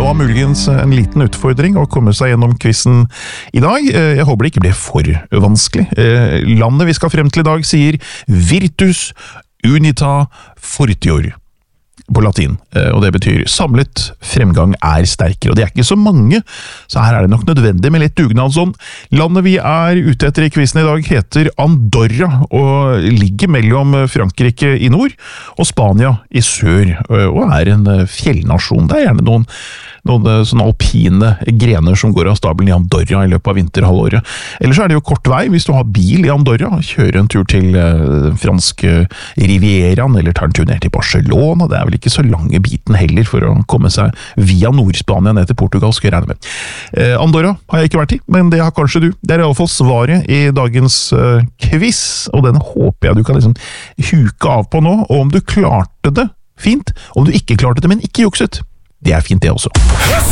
var muligens en liten utfordring å komme seg gjennom quizen i dag. Jeg håper det ikke ble for vanskelig. Landet vi skal frem til i dag sier Virtus Unita Fortior på latin, og det betyr samlet fremgang er sterkere, og det er ikke så mange, så her er det nok nødvendig med litt dugnadsånd. Landet vi er ute etter i quizen i dag heter Andorra, og ligger mellom Frankrike i nord og Spania i sør, og er en fjellnasjon. Det er gjerne noen sånne alpine grener som går av stabelen i Andorra i løpet av vinterhalvåret. Ellers er det jo kort vei hvis du har bil i Andorra, kjøre en tur til franske Rivieraen, eller tar en tur ned til Barcelona. Det er vel ikke så lange biten heller for å komme seg via Nord-Spania ned til Portugal, skal jeg regne med. Andorra har jeg ikke vært i, men det har kanskje du. Det er i alle fall svaret i dagens quiz, og den håper jeg du kan liksom huke av på nå, og om du klarte det, fint. Om du ikke klarte det, men ikke jukset, det er fint det også.